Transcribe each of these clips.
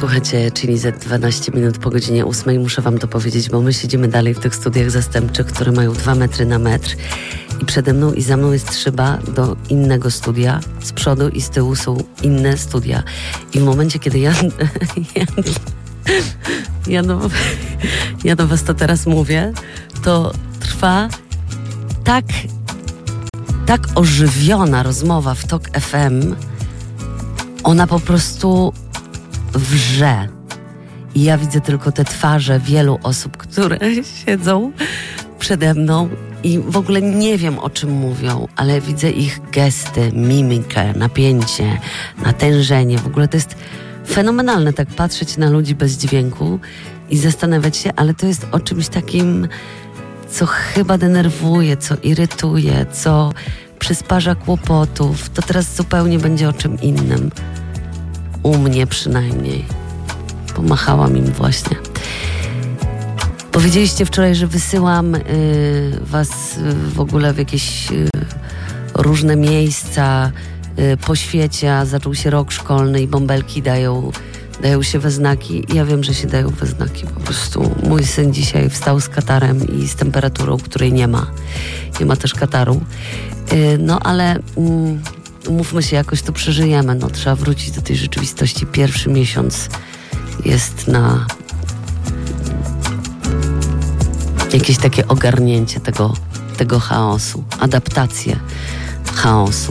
Słuchajcie, czyli za 12 minut po godzinie 8 muszę wam to powiedzieć, bo my siedzimy dalej w tych studiach zastępczych, które mają 2 metry na metr i przede mną i za mną jest szyba do innego studia, z przodu i z tyłu są inne studia i w momencie, kiedy ja do was to teraz mówię, to trwa tak ożywiona rozmowa w TOK FM, ona po prostu wrze. I ja widzę tylko te twarze wielu osób, które siedzą przede mną i w ogóle nie wiem, o czym mówią, ale widzę ich gesty, mimikę, napięcie, natężenie. W ogóle to jest fenomenalne tak patrzeć na ludzi bez dźwięku i zastanawiać się, ale to jest o czymś takim, co chyba denerwuje, co irytuje, co przysparza kłopotów. To teraz zupełnie będzie o czym innym. U mnie przynajmniej. Pomachałam im właśnie. Powiedzieliście wczoraj, że wysyłam was w ogóle w jakieś różne miejsca po świecie, a zaczął się rok szkolny i bąbelki dają się we znaki. Ja wiem, że się dają we znaki. Po prostu mój syn dzisiaj wstał z katarem i z temperaturą, której nie ma. Nie ma też kataru. No ale umówmy się, jakoś to przeżyjemy. No, trzeba wrócić do tej rzeczywistości. Pierwszy miesiąc jest na jakieś takie ogarnięcie tego chaosu, adaptację chaosu.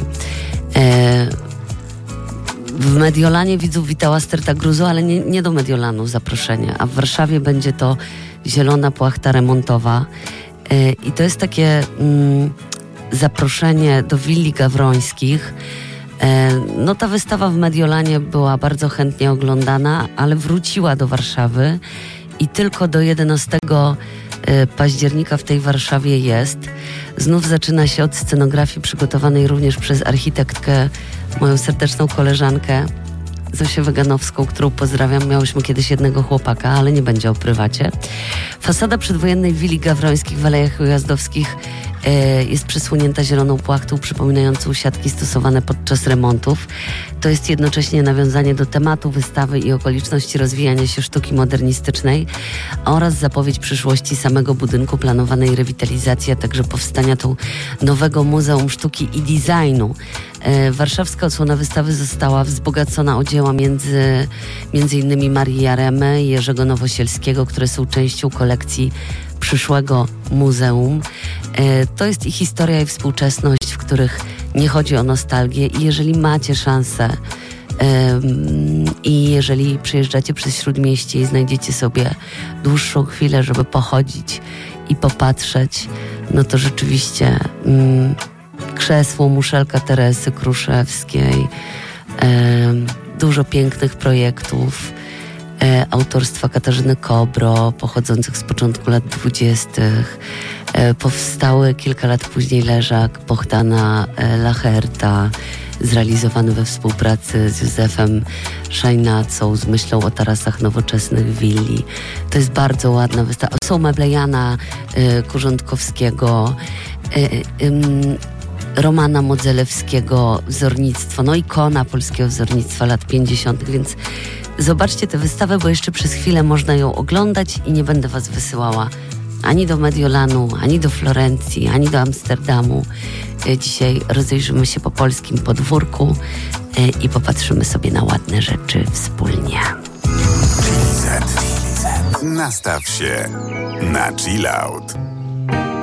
W Mediolanie widzów witała Sterta Gruzo, ale nie do Mediolanu zaproszenie, a w Warszawie będzie to zielona płachta remontowa i to jest takie zaproszenie do willi Gawrońskich. No ta wystawa w Mediolanie była bardzo chętnie oglądana, ale wróciła do Warszawy i tylko do 11 października w tej Warszawie jest. Znów zaczyna się od scenografii przygotowanej również przez architektkę, moją serdeczną koleżankę Zosię Weganowską, którą pozdrawiam. Miałyśmy kiedyś jednego chłopaka, ale nie będzie o prywacie. Fasada przedwojennej willi Gawrońskich w Alejach Ujazdowskich jest przysłonięta zieloną płachtą przypominającą siatki stosowane podczas remontów. To jest jednocześnie nawiązanie do tematu wystawy i okoliczności rozwijania się sztuki modernistycznej oraz zapowiedź przyszłości samego budynku, planowanej rewitalizacji, a także powstania tu nowego Muzeum Sztuki i Designu. Warszawska odsłona wystawy została wzbogacona o dzieła między innymi Marii Jaremy i Jerzego Nowosielskiego, które są częścią kolekcji przyszłego muzeum. To jest i historia, i współczesność, w których nie chodzi o nostalgię i jeżeli macie szansę i jeżeli przyjeżdżacie przez Śródmieście i znajdziecie sobie dłuższą chwilę, żeby pochodzić i popatrzeć, no to rzeczywiście krzesło, muszelka Teresy Kruszewskiej, dużo pięknych projektów autorstwa Katarzyny Kobro, pochodzących z początku lat 20. Powstały kilka lat później leżak Bohdana Lacherta, zrealizowany we współpracy z Józefem Szajnacą, z myślą o tarasach nowoczesnych willi. To jest bardzo ładna wystawa. Są meble Jana Kurządkowskiego, Romana Modzelewskiego, wzornictwo, no ikona polskiego wzornictwa lat 50., więc zobaczcie tę wystawę, bo jeszcze przez chwilę można ją oglądać i nie będę was wysyłała ani do Mediolanu, ani do Florencji, ani do Amsterdamu. Dzisiaj rozejrzymy się po polskim podwórku i popatrzymy sobie na ładne rzeczy wspólnie. Nastaw się na chill out.